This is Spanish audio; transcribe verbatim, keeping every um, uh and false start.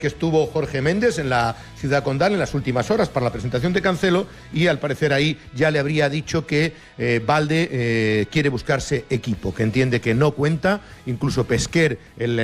que estuvo Jorge Méndez en la Ciudad Condal en las últimas horas para la presentación de Cancelo, y al parecer ahí ya le habría dicho que eh, Balde eh, quiere buscarse equipo, que entiende que no cuenta, incluso Pesquer, el